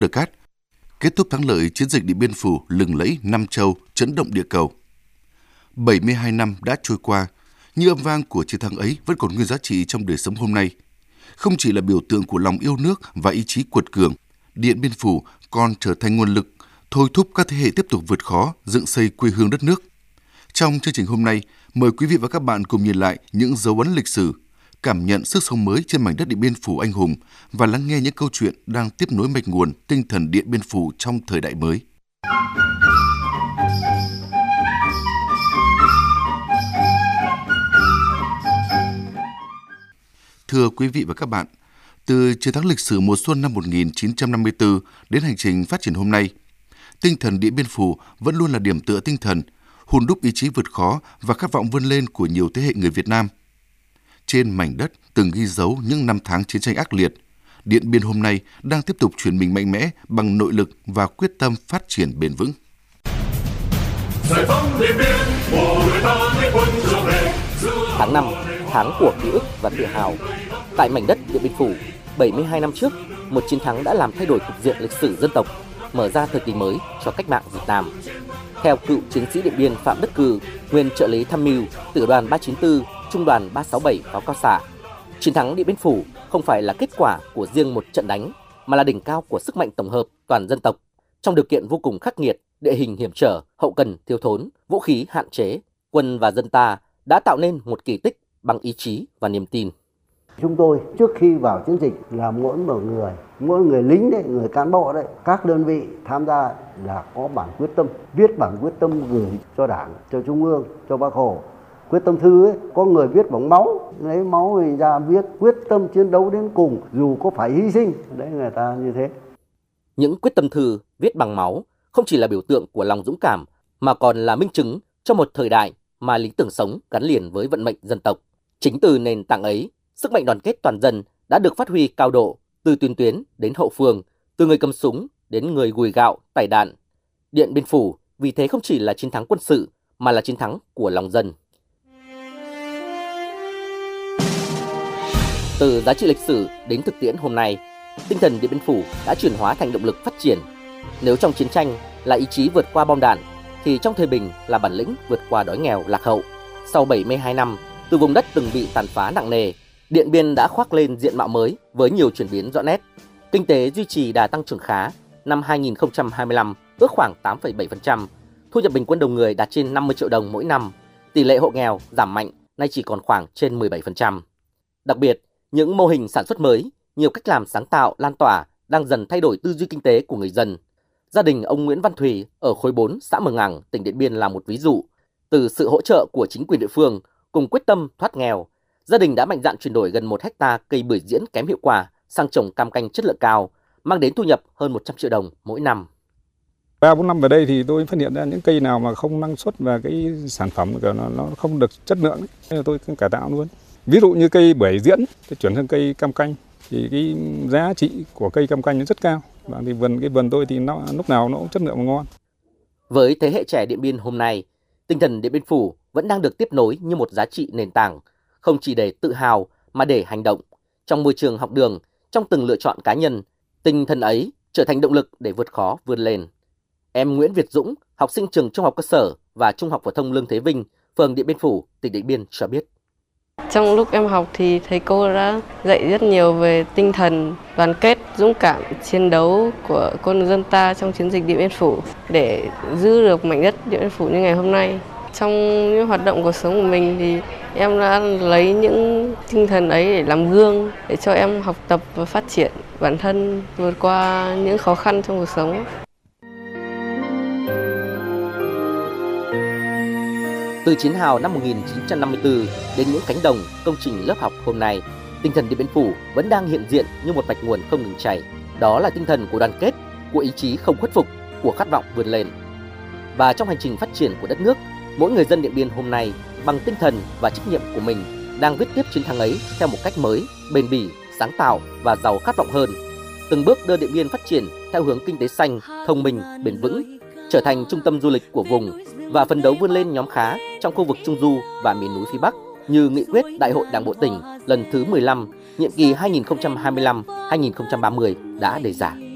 Đờ Cát, kết thúc thắng lợi chiến dịch Điện Biên Phủ lừng lẫy năm châu, chấn động địa cầu. 72 năm đã trôi qua, nhưng âm vang của chiến thắng ấy vẫn còn nguyên giá trị trong đời sống hôm nay. Không chỉ là biểu tượng của lòng yêu nước và ý chí quật cường, Điện Biên Phủ còn trở thành nguồn lực thôi thúc các thế hệ tiếp tục vượt khó, dựng xây quê hương đất nước. Trong chương trình hôm nay, mời quý vị và các bạn cùng nhìn lại những dấu ấn lịch sử, cảm nhận sức sống mới trên mảnh đất Điện Biên Phủ anh hùng và lắng nghe những câu chuyện đang tiếp nối mạch nguồn tinh thần Điện Biên Phủ trong thời đại mới. Thưa quý vị và các bạn, từ chiến thắng lịch sử mùa xuân năm 1954 đến hành trình phát triển hôm nay, tinh thần Điện Biên Phủ vẫn luôn là điểm tựa tinh thần, hun đúc ý chí vượt khó và khát vọng vươn lên của nhiều thế hệ người Việt Nam. Trên mảnh đất từng ghi dấu những năm tháng chiến tranh ác liệt, Điện Biên hôm nay đang tiếp tục chuyển mình mạnh mẽ bằng nội lực và quyết tâm phát triển bền vững. Giải phóng Điện Biên, mùa người ta lấy quân trở về. Tháng 5, tháng của ký ức và tự hào. Tại mảnh đất Điện Biên Phủ, 72 năm trước, một chiến thắng đã làm thay đổi cục diện lịch sử dân tộc, mở ra thời kỳ mới cho cách mạng Việt Nam. Theo cựu chiến sĩ Điện Biên Phạm Đức Cừ, nguyên trợ lý tham mưu, Tiểu đoàn 394, Trung đoàn 367 pháo cao xạ, chiến thắng Điện Biên Phủ không phải là kết quả của riêng một trận đánh, mà là đỉnh cao của sức mạnh tổng hợp toàn dân tộc. Trong điều kiện vô cùng khắc nghiệt, địa hình hiểm trở, hậu cần thiếu thốn, vũ khí hạn chế, quân và dân ta đã tạo nên một kỳ tích bằng ý chí và niềm tin. Chúng tôi trước khi vào chiến dịch là mỗi người lính đấy, người cán bộ đấy, các đơn vị tham gia là có bản quyết tâm, viết bản quyết tâm gửi cho Đảng, cho Trung ương, cho Bác Hồ. Quyết tâm thư ấy, có người viết bằng máu, lấy máu mình ra viết quyết tâm chiến đấu đến cùng, dù có phải hy sinh, đấy người ta như thế. Những quyết tâm thư viết bằng máu không chỉ là biểu tượng của lòng dũng cảm, mà còn là minh chứng cho một thời đại mà lý tưởng sống gắn liền với vận mệnh dân tộc. Chính từ nền tảng ấy, sức mạnh đoàn kết toàn dân đã được phát huy cao độ, từ tiền tuyến đến hậu phương, từ người cầm súng đến người gùi gạo, tải đạn. Điện Biên Phủ vì thế không chỉ là chiến thắng quân sự, mà là chiến thắng của lòng dân. Từ giá trị lịch sử đến thực tiễn hôm nay, tinh thần Điện Biên Phủ đã chuyển hóa thành động lực phát triển. Nếu trong chiến tranh là ý chí vượt qua bom đạn, thì trong thời bình là bản lĩnh vượt qua đói nghèo lạc hậu. Sau 72 năm, từ vùng đất từng bị tàn phá nặng nề, Điện Biên đã khoác lên diện mạo mới với nhiều chuyển biến rõ nét. Kinh tế duy trì đà tăng trưởng khá, năm 2025 ước khoảng 8,7%, thu nhập bình quân đầu người đạt trên 50 triệu đồng mỗi năm, tỷ lệ hộ nghèo giảm mạnh, nay chỉ còn khoảng trên 17%. Đặc biệt, những mô hình sản xuất mới, nhiều cách làm sáng tạo lan tỏa đang dần thay đổi tư duy kinh tế của người dân. Gia đình ông Nguyễn Văn Thùy ở khối 4 xã Mường Ảng, tỉnh Điện Biên là một ví dụ. Từ sự hỗ trợ của chính quyền địa phương cùng quyết tâm thoát nghèo, gia đình đã mạnh dạn chuyển đổi gần 1 hectare cây bưởi diễn kém hiệu quả sang trồng cam canh chất lượng cao, mang đến thu nhập hơn 100 triệu đồng mỗi năm. 3-4 năm về đây thì tôi phát hiện ra những cây nào mà không năng suất và cái sản phẩm của nó không được chất lượng, nên tôi cải tạo luôn. Ví dụ như cây bưởi diễn, tôi chuyển sang cây cam canh thì cái giá trị của cây cam canh nó rất cao. Và thì vườn tôi thì nó lúc nào nó cũng chất lượng và ngon. Với thế hệ trẻ Điện Biên hôm nay, tinh thần Điện Biên Phủ vẫn đang được tiếp nối như một giá trị nền tảng, không chỉ để tự hào mà để hành động. Trong môi trường học đường, trong từng lựa chọn cá nhân, tinh thần ấy trở thành động lực để vượt khó vươn lên. Em Nguyễn Việt Dũng, học sinh trường Trung học cơ sở và Trung học phổ thông Lương Thế Vinh, phường Điện Biên Phủ, tỉnh Điện Biên cho biết. Trong lúc em học thì thầy cô đã dạy rất nhiều về tinh thần đoàn kết, dũng cảm, chiến đấu của quân dân ta trong chiến dịch Điện Biên Phủ để giữ được mảnh đất Điện Biên Phủ như ngày hôm nay. Trong những hoạt động cuộc sống của mình thì em đã lấy những tinh thần ấy để làm gương, để cho em học tập và phát triển bản thân, vượt qua những khó khăn trong cuộc sống. Từ chiến hào năm 1954 đến những cánh đồng, công trình lớp học hôm nay, tinh thần Điện Biên Phủ vẫn đang hiện diện như một mạch nguồn không ngừng chảy. Đó là tinh thần của đoàn kết, của ý chí không khuất phục, của khát vọng vươn lên. Và trong hành trình phát triển của đất nước, mỗi người dân Điện Biên hôm nay bằng tinh thần và trách nhiệm của mình đang viết tiếp chiến thắng ấy theo một cách mới, bền bỉ, sáng tạo và giàu khát vọng hơn. Từng bước đưa Điện Biên phát triển theo hướng kinh tế xanh, thông minh, bền vững, trở thành trung tâm du lịch của vùng và phấn đấu vươn lên nhóm khá trong khu vực Trung Du và miền núi phía Bắc như nghị quyết Đại hội Đảng bộ tỉnh lần thứ 15, nhiệm kỳ 2025-2030 đã đề ra.